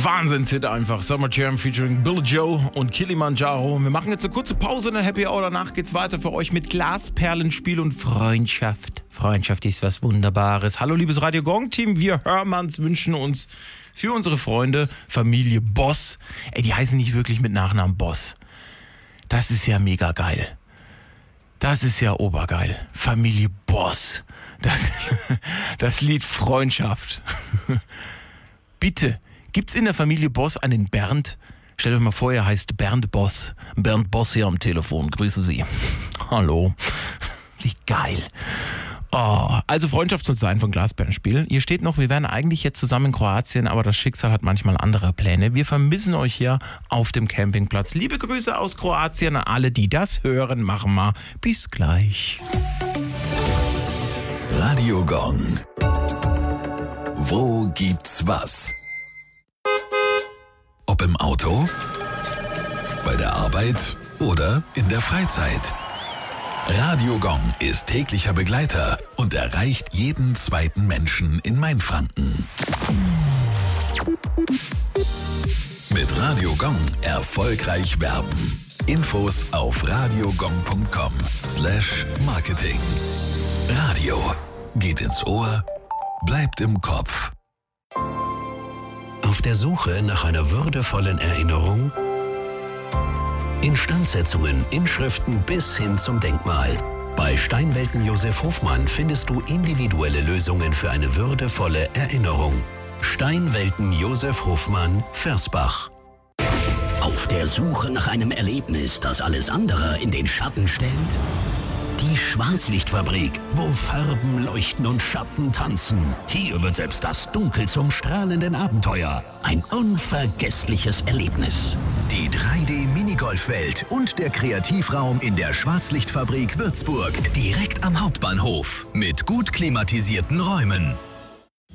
Wahnsinnshit einfach. Summer Jam featuring Bill Joe und Kilimanjaro. Wir machen jetzt eine kurze Pause in der Happy Hour. Danach geht's weiter für euch mit Glasperlenspiel und Freundschaft. Freundschaft ist was Wunderbares. Hallo liebes Radio Gong Team, wir Hörmanns wünschen uns für unsere Freunde Familie Boss. Die heißen nicht wirklich mit Nachnamen Boss. Das ist ja mega geil. Das ist ja obergeil. Familie Boss. Das Lied Freundschaft. Bitte, gibt's in der Familie Boss einen Bernd? Stellt euch mal vor, er heißt Bernd Boss. Bernd Boss hier am Telefon. Grüße Sie. Hallo. Wie geil. Oh, also Freundschaft soll sein von Glasperlenspiel. Hier steht noch, wir wären eigentlich jetzt zusammen in Kroatien, aber das Schicksal hat manchmal andere Pläne. Wir vermissen euch hier auf dem Campingplatz. Liebe Grüße aus Kroatien an alle, die das hören. Machen wir. Bis gleich. Radio Gong. Wo gibt's was? Ob im Auto, bei der Arbeit oder in der Freizeit. Radio Gong ist täglicher Begleiter und erreicht jeden zweiten Menschen in Mainfranken. Mit Radio Gong erfolgreich werben. Infos auf radiogong.com/Marketing. Radio geht ins Ohr, bleibt im Kopf. Auf der Suche nach einer würdevollen Erinnerung? Instandsetzungen, Inschriften bis hin zum Denkmal. Bei Steinwelten Josef Hofmann findest du individuelle Lösungen für eine würdevolle Erinnerung. Steinwelten Josef Hofmann, Versbach. Auf der Suche nach einem Erlebnis, das alles andere in den Schatten stellt? Die Schwarzlichtfabrik, wo Farben leuchten und Schatten tanzen. Hier wird selbst das Dunkel zum strahlenden Abenteuer. Ein unvergessliches Erlebnis. Die 3D-Minigolfwelt und der Kreativraum in der Schwarzlichtfabrik Würzburg. Direkt am Hauptbahnhof. Mit gut klimatisierten Räumen.